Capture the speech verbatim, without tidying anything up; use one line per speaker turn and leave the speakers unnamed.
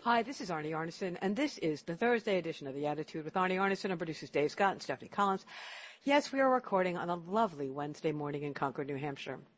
Hi, this is Arnie Arneson, and this is the Thursday edition of The Attitude with Arnie Arneson and producers Dave Scott and Stephanie Collins. Yes, we are recording on a lovely Wednesday morning in Concord, New Hampshire.